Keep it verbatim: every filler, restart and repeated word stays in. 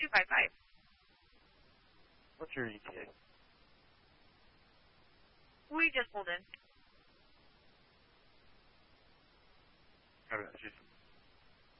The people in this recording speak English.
two five five. What's your E T A? We just pulled in. Copy that, Chief.